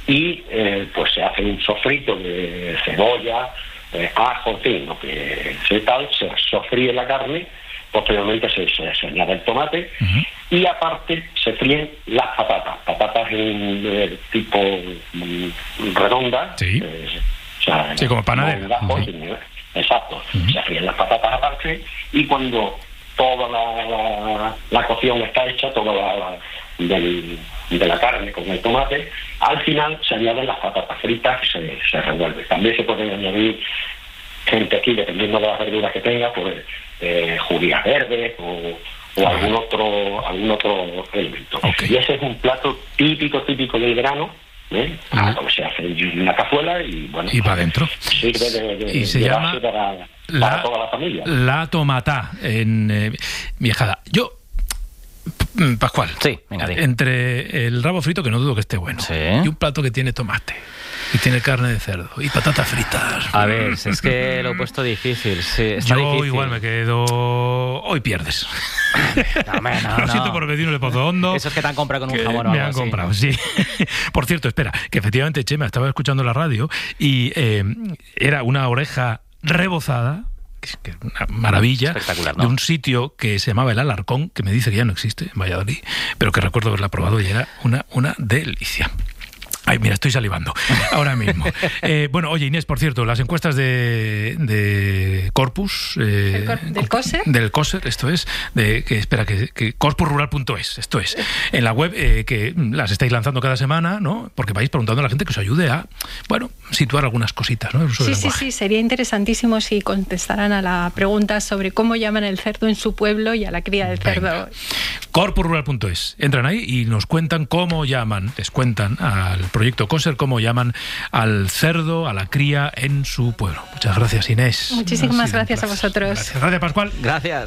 y pues se hace un sofrito de cebolla, ajo, en fin, lo que se sofríe la carne, posteriormente se añade el tomate, y aparte se fríen las patatas en tipo redonda, sí, sí, como panadera. Exacto, se fríen las patatas aparte, y cuando toda la cocción está hecha, toda de la carne con el tomate, al final se añaden las patatas fritas y se revuelve. También se pueden añadir, gente aquí, dependiendo de las verduras que tenga, pues judías verdes o algún otro elemento. Okay. Y ese es un plato típico del verano, donde se hace en una cazuela y bueno, y para adentro. Sirve y se llama para toda la familia. La tomatá en Viejada. Yo, Pascual, sí, venga, entre el rabo frito, que no dudo que esté bueno, sí, y un plato que tiene tomate y tiene carne de cerdo y patatas fritas. A ver, es que lo he puesto difícil. Sí, está yo difícil. Igual me quedo... Hoy pierdes. No, lo siento por el vecino de Pozo Hondo. Eso es que te han comprado con un jabón o algo me han así. comprado, sí. Por cierto, espera, que efectivamente Chema estaba escuchando la radio y era una oreja rebozada, que es una maravilla, espectacular, ¿no?, de un sitio que se llamaba El Alarcón, que me dice que ya no existe en Valladolid, pero que recuerdo haberla probado y era una delicia. Ay, mira, estoy salivando ahora mismo. Bueno, oye, Inés, por cierto, las encuestas de Corpus... ¿Del COSER? Del COSER, esto es. Que corpusrural.es, esto es. En la web, que las estáis lanzando cada semana, ¿no? Porque vais preguntando a la gente que os ayude a, bueno, situar algunas cositas, ¿no? Sí, sería interesantísimo si contestaran a la pregunta sobre cómo llaman el cerdo en su pueblo y a la cría del cerdo. Corpusrural.es. Entran ahí y nos cuentan cómo llaman, les cuentan al proyecto COSER, cómo llaman al cerdo, a la cría en su pueblo. Muchas gracias, Inés. Muchísimas gracias a vosotros. Gracias, Pascual. Gracias.